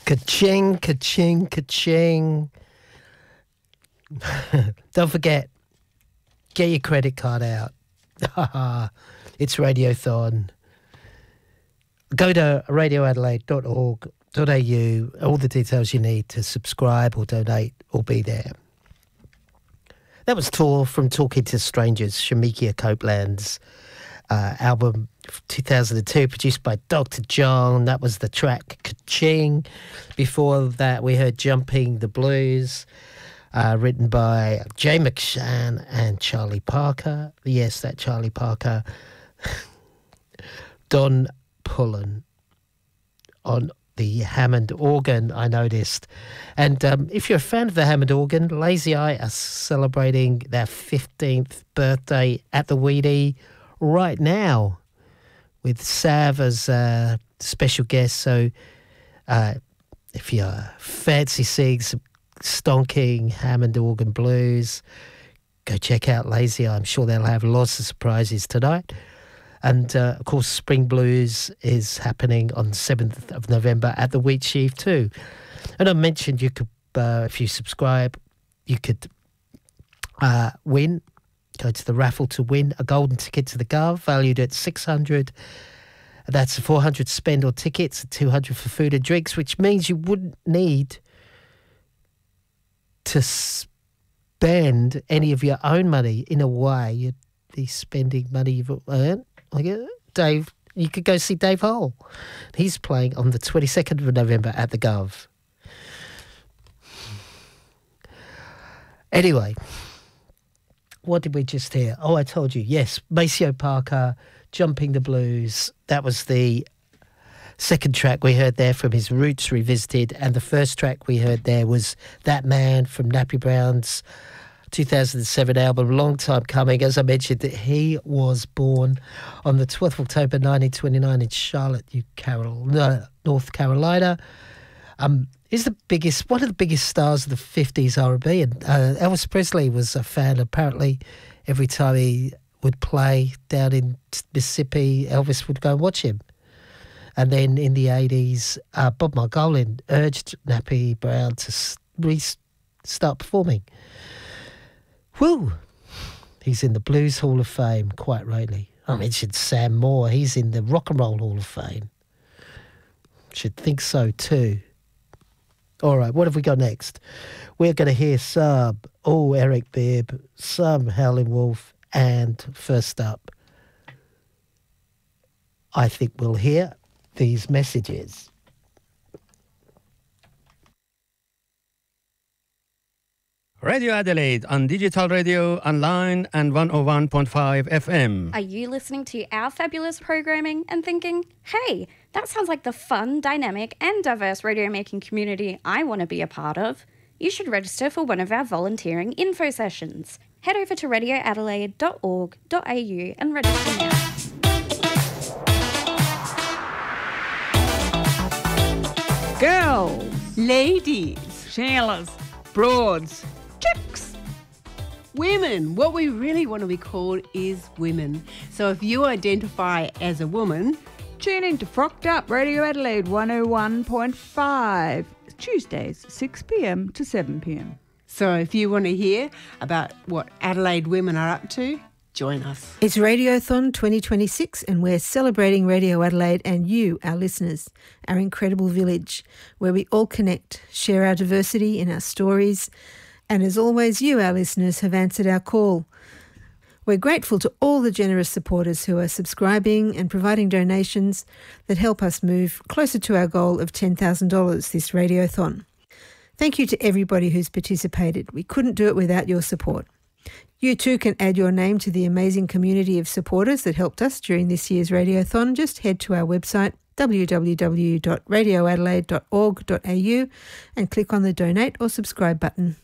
Ka-ching, ka-ching, ka-ching. Don't forget, get your credit card out. It's Radiothon. Go to radioadelaide.org.au. All the details you need to subscribe or donate will be there. That was From Talking to Strangers, Shamikia Copeland's album 2002, produced by Dr. John. That was the track Ka-ching. Before that, we heard Jumping the Blues, written by Jay McShann and Charlie Parker. Yes, that Charlie Parker. Don Pullen on the Hammond organ, I noticed. And if you're a fan of the Hammond organ, Lazy Eye are celebrating their 15th birthday at the Weedy right now with Sav as a special guest. So if you fancy seeing some stonking Hammond organ blues, go check out Lazy Eye. I'm sure they'll have lots of surprises tonight. And, of course, Spring Blues is happening on the 7th of November at the Wheat Sheaf too. And I mentioned you could, if you subscribe, you could win. Go to the raffle to win a golden ticket to the Gov, valued at $600. That's 400 spend on tickets, 200 for food and drinks, which means you wouldn't need to spend any of your own money. In a way, you'd be spending money you've earned. Like Dave, you could go see Dave Hole. He's playing on the 22nd of November at the Gov. Anyway, what did we just hear? Oh, I told you, yes, Maceo Parker, Jumping the Blues. That was the second track we heard there from his Roots Revisited, and the first track we heard there was That Man from Nappy Brown's 2007 album, long time coming. As I mentioned, he was born on the 12th of October 1929 in Charlotte, North Carolina. He's one of the biggest stars of the 50s R&B, and Elvis Presley was a fan. Apparently, every time he would play down in Mississippi, Elvis would go and watch him. And then in the 80s, Bob Margolin urged Nappy Brown to start performing. Woo! He's in the Blues Hall of Fame, quite rightly. I mentioned Sam Moore. He's in the Rock and Roll Hall of Fame. Should think so too. All right, what have we got next? We're going to hear some Eric Bibb, some Howlin' Wolf, and first up, I think we'll hear these messages. Radio Adelaide on digital radio, online and 101.5 FM. Are you listening to our fabulous programming and thinking, hey, that sounds like the fun, dynamic and diverse radio making community I want to be a part of? You should register for one of our volunteering info sessions. Head over to radioadelaide.org.au and register now. Girls, ladies, Sheilas, broads, chicks, women. What we really want to be called is women. So if you identify as a woman, tune in to Frocked Up Radio Adelaide 101.5, Tuesdays 6 p.m. to 7 p.m. So if you want to hear about what Adelaide women are up to, join us. It's Radiothon 2026 and we're celebrating Radio Adelaide and you, our listeners, our incredible village, where we all connect, share our diversity in our stories, and as always, you, our listeners, have answered our call. We're grateful to all the generous supporters who are subscribing and providing donations that help us move closer to our goal of $10,000 this Radiothon. Thank you to everybody who's participated. We couldn't do it without your support. You too can add your name to the amazing community of supporters that helped us during this year's Radiothon. Just head to our website www.radioadelaide.org.au and click on the donate or subscribe button.